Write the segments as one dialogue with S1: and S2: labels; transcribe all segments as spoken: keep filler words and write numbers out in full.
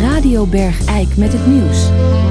S1: Radio Bergijk met het nieuws.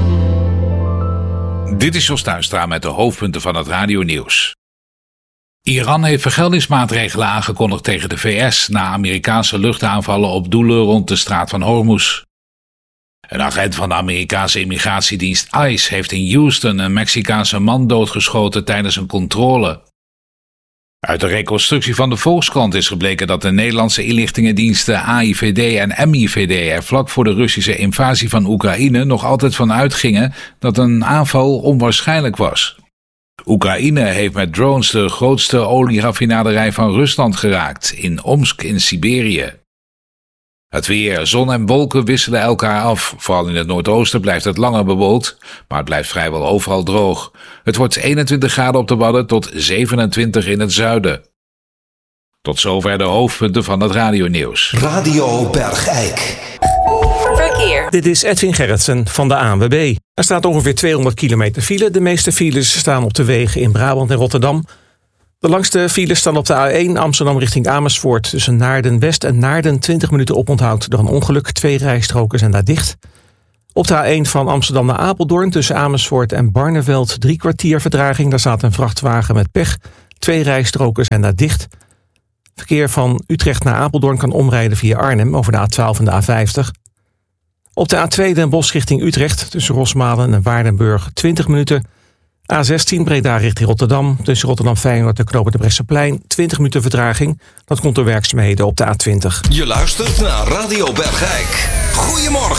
S2: Dit is Jos Tuinstra met de hoofdpunten van het radionieuws. Iran heeft vergeldingsmaatregelen aangekondigd tegen de V S na Amerikaanse luchtaanvallen op doelen rond de straat van Hormuz. Een agent van de Amerikaanse immigratiedienst ICE heeft in Houston een Mexicaanse man doodgeschoten tijdens een controle. Uit de reconstructie van de Volkskrant is gebleken dat de Nederlandse inlichtingendiensten A I V D en M I V D er vlak voor de Russische invasie van Oekraïne nog altijd van uitgingen dat een aanval onwaarschijnlijk was. Oekraïne heeft met drones de grootste olieraffinaderij van Rusland geraakt, in Omsk in Siberië. Het weer, zon en wolken wisselen elkaar af. Vooral in het noordoosten blijft het langer bewolkt, maar het blijft vrijwel overal droog. Het wordt eenentwintig graden op de Wadden tot zevenentwintig in het zuiden. Tot zover de hoofdpunten van het radionieuws.
S3: Radio Bergijk.
S4: Verkeer. Dit is Edwin Gerritsen van de A N W B. Er staat ongeveer tweehonderd kilometer file. De meeste files staan op de wegen in Brabant en Rotterdam. De langste files staan op de A één Amsterdam richting Amersfoort. Tussen Naarden West en Naarden twintig minuten oponthoud door een ongeluk. Twee rijstroken zijn daar dicht. Op de A één van Amsterdam naar Apeldoorn tussen Amersfoort en Barneveld drie kwartier vertraging. Daar staat een vrachtwagen met pech. Twee rijstroken zijn daar dicht. Verkeer van Utrecht naar Apeldoorn kan omrijden via Arnhem over de A twaalf en de A vijftig. Op de A twee Den Bosch richting Utrecht tussen Rosmalen en Waardenburg twintig minuten. A zestien Breda richting Rotterdam tussen Rotterdam Feyenoord en Knopen de Bresseplein twintig minuten vertraging. Dat komt door werkzaamheden op de A twintig.
S3: Je luistert naar Radio Bergijk. Goedemorgen.